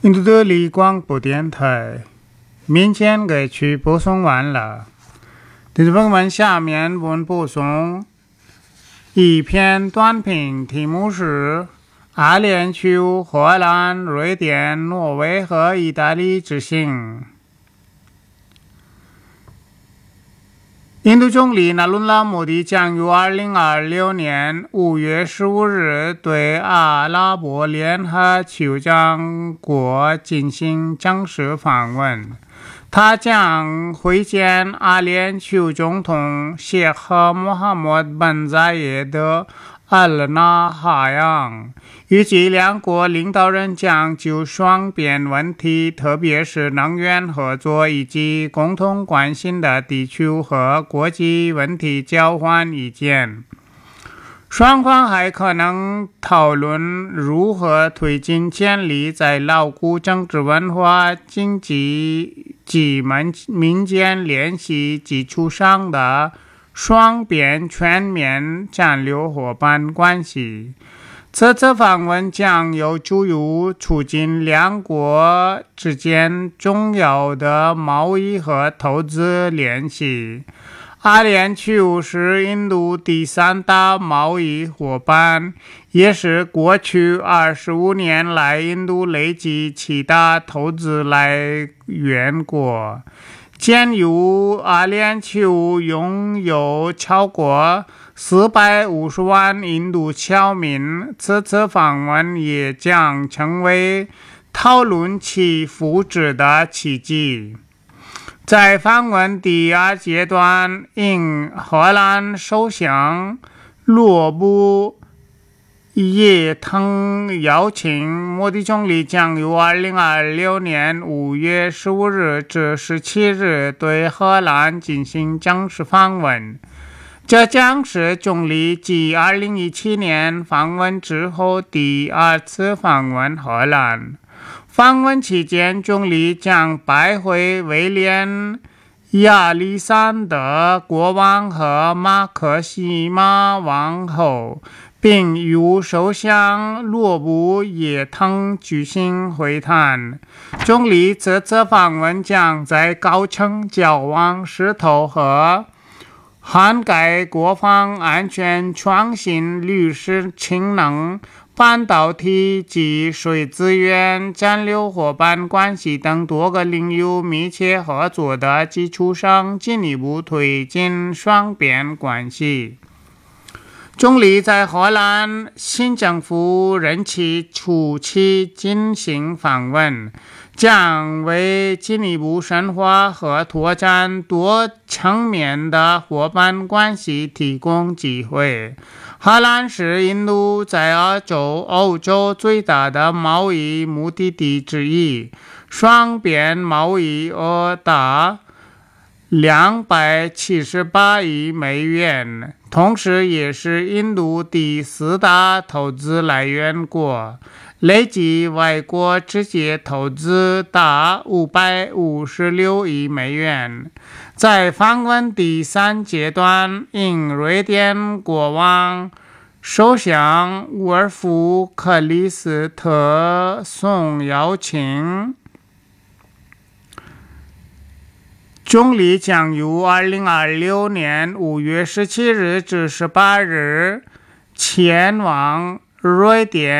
印度的立广播电台民间歌曲播送完了，听众朋友们，下面我们播送一篇短评，题目是阿联酋、荷兰、瑞典、挪威和意大利之行。印度总理纳伦拉·莫迪将于2026年5月15日对阿拉伯联合酋长国进行正式访问。他将会见阿联酋总统谢赫穆罕默德·本·扎耶德·阿尔纳哈扬，预计两国领导人将就双边问题，特别是能源合作以及共同关心的地区和国际问题交换意见。双方还可能讨论如何推进建立在牢固政治文化、经济及民间联系基础上的双边全面战略伙伴关系。这次访问将有助于促进两国之间重要的贸易和投资联系。阿联酋是印度第三大贸易伙伴，也是过去25年来印度累计7大投资来源国。鉴于阿联酋拥有超过450万印度侨民，此次访问也将成为讨论其福祉的契机。在访问第二阶段，应荷兰首相罗布耶腾邀请，莫迪总理将于2026年5月15日至17日对荷兰进行正式访问。这将是总理继2017年访问之后第二次访问荷兰。访问期间，总理将拜会威廉亚历山德国王和马克西玛王后，并与首相罗布耶腾举行会谈。总理这次访问将在高层交往势头和涵盖国防安全、创新、绿色氢能、半导体及水资源、战略伙伴关系等多个领域密切合作的基础上，进一步推进双边关系。总理在荷兰新政府任期初期进行访问，将为进一步深化和拓展多层面的伙伴关系提供机会。荷兰是印度在欧洲最大的贸易目的地之一，双边贸易额达278亿美元，同时也是印度第4大投资来源国，累计外国直接投资达556亿美元。在访问第3阶段，应瑞典国王首相沃尔夫·克里斯特松邀请，总理将于2026年5月17日至18日前往瑞典